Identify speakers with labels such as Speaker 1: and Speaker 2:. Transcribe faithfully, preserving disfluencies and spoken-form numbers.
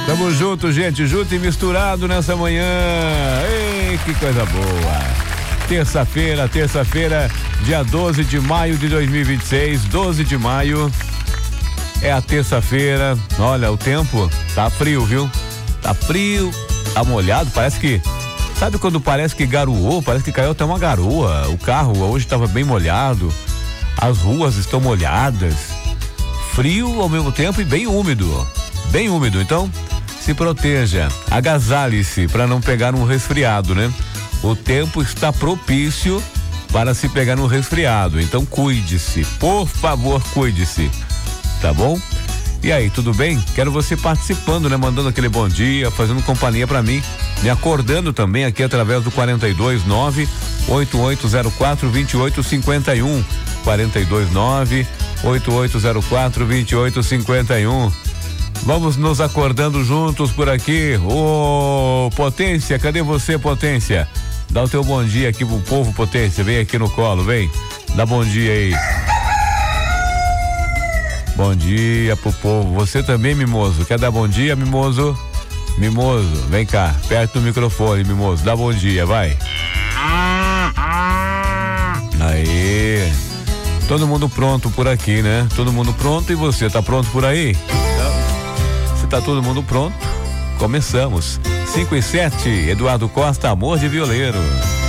Speaker 1: Tamo junto, gente, junto e misturado nessa manhã. Ei, que coisa boa. Terça-feira, terça-feira, dia doze de maio de dois mil e vinte e seis, doze de maio. É a terça-feira. Olha, o tempo tá frio, viu? Tá frio, tá molhado, parece que, sabe quando parece que garoou, parece que caiu até uma garoa. O carro hoje estava bem molhado, as ruas estão molhadas, frio ao mesmo tempo e bem úmido, bem úmido, então se proteja, agasalhe-se para não pegar um resfriado, né? O tempo está propício para se pegar um resfriado, então cuide-se, por favor, cuide-se, tá bom? E aí, tudo bem? Quero você participando, né? Mandando aquele bom dia, fazendo companhia para mim, me acordando também aqui através do quarenta e dois nove oito oito zero quatro vinte e oito cinquenta e um, quarenta e dois nove oito oito zero quatro vinte e oito cinquenta e um. Vamos nos acordando juntos por aqui. Ô, Potência, cadê você, Potência? Dá o teu bom dia aqui pro povo, Potência, vem aqui no colo, vem. Dá bom dia aí. Bom dia pro povo. Você também, Mimoso. Quer dar bom dia, Mimoso? Mimoso, vem cá, perto do microfone, Mimoso. Dá bom dia, vai. Aí. Todo mundo pronto por aqui, né? Todo mundo pronto e você, tá pronto por aí? Então, se tá todo mundo pronto, começamos. cinco e sete, Eduardo Costa, Amor de Violeiro.